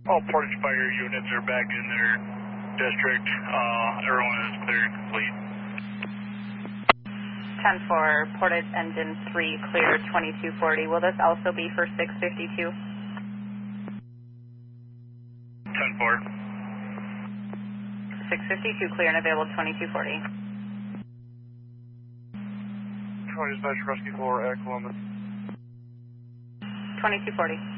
All Portage Fire units are back in their district. Everyone is cleared complete. 10-4, Portage Engine 3, clear 2240. Will this also be for 652? 10-4. 652, clear and available 2240. Dispatch Rescue 4 at Columbus. 2240.